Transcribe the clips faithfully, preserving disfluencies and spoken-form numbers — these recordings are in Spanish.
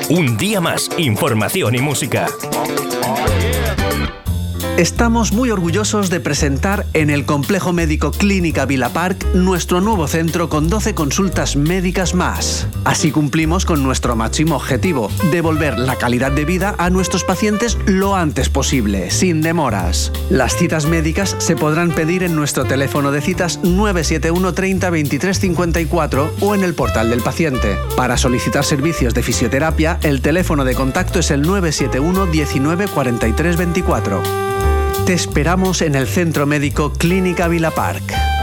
Un día más, información y música. Estamos muy orgullosos de presentar en el Complejo Médico Clínica Vila Park nuestro nuevo centro con doce consultas médicas más. Así cumplimos con nuestro máximo objetivo, devolver la calidad de vida a nuestros pacientes lo antes posible, sin demoras. Las citas médicas se podrán pedir en nuestro teléfono de citas nueve siete uno treinta veintitrés cincuenta y cuatro o en el portal del paciente. Para solicitar servicios de fisioterapia, el teléfono de contacto es el nueve siete uno diecinueve cuarenta y tres veinticuatro. Te esperamos en el Centro Médico Clínica Vila Park.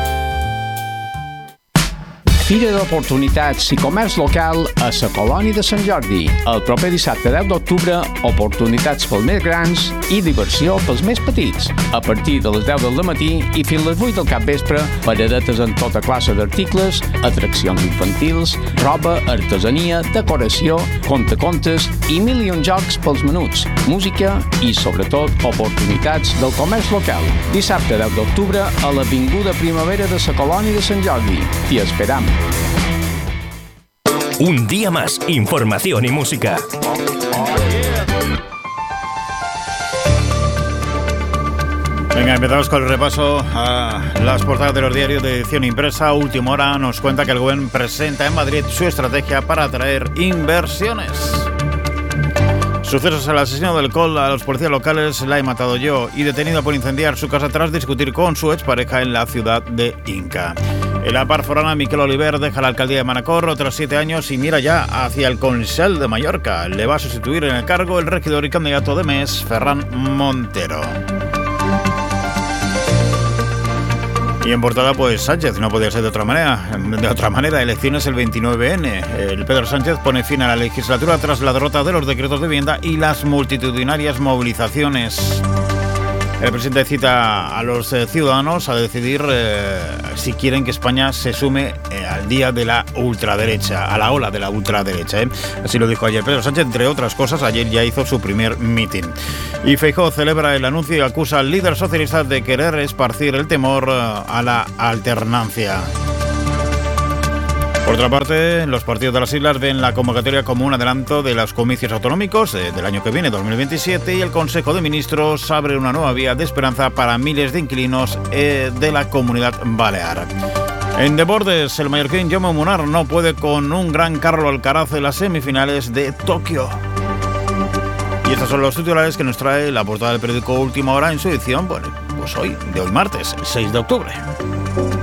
Fira d'Oportunitats i Comerç Local a la Colònia de Sant Jordi. El proper dissabte deu d'octubre, oportunitats pels més grans i diversió pels més petits. A partir de les deu del matí i fins les vuit del capvespre, paradetes en tota classe d'articles, atraccions infantils, roba, artesania, decoració, contacontes i mil i un jocs pels menuts, música i, sobretot, oportunitats del comerç local. Dissabte deu d'octubre a l'Avinguda Primavera de la Colònia de Sant Jordi. T'hi esperam. Un día más, información y música. Venga, empezamos con el repaso a las portadas de los diarios de edición impresa. Última hora nos cuenta que el Gobierno presenta en Madrid su estrategia para atraer inversiones. Sucesos: el asesino del Col a los policías locales, la he matado yo, y detenido por incendiar su casa tras discutir con su expareja en la ciudad de Inca. En la part forana, Miquel Oliver deja la alcaldía de Manacor otros siete años y mira ya hacia el Consell de Mallorca. Le va a sustituir en el cargo el regidor y candidato de M E S, Ferran Montero. Y en portada, pues Sánchez, no podía ser de otra manera. De otra manera, elecciones el veintinueve ene. El Pedro Sánchez pone fin a la legislatura tras la derrota de los decretos de vivienda y las multitudinarias movilizaciones. El presidente cita a los eh, ciudadanos a decidir eh, si quieren que España se sume eh, al día de la ultraderecha, a la ola de la ultraderecha. ¿eh? Así lo dijo ayer Pedro Sánchez, entre otras cosas. Ayer ya hizo su primer mitin. Y Feijóo celebra el anuncio y acusa al líder socialista de querer esparcir el temor eh, a la alternancia. Por otra parte, los partidos de las islas ven la convocatoria como un adelanto de los comicios autonómicos eh, del año que viene, dos mil veintisiete, y el Consejo de Ministros abre una nueva vía de esperanza para miles de inquilinos eh, de la Comunidad Balear. En deportes, el mallorquín Jaume Munar no puede con un gran Carlo Alcaraz en las semifinales de Tokio. Y estos son los titulares que nos trae la portada del periódico Última Hora en su edición, bueno, pues hoy, de hoy martes, seis de octubre.